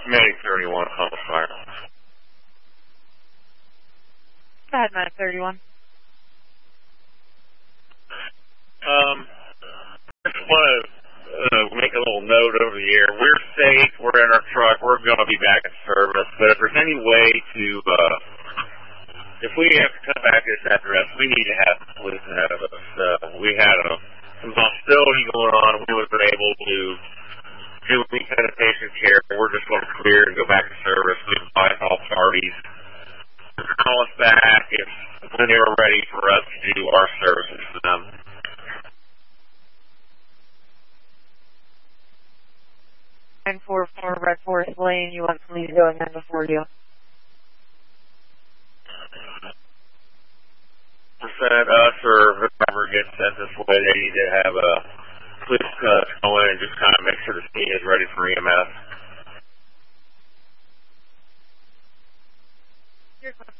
Medic 31, Humble Fire. Go ahead, Medic 31. Just want to make a little note over the air. We're safe. We're in our truck. We're going to be back in service. But if there's any way to, if we have to come back to this address, we need to have the police ahead of us. We had some hostility going on. We would have been able to do any kind of patient care. We're just going to clear and go back to service. We invite all parties to call us back when they were ready for us to do our services for them. 944 Red Forest Lane, you want police going in before you? Percent us or whoever gets sent this way, they need to have a police go in and just kind of make sure the scene is ready for EMS. Here's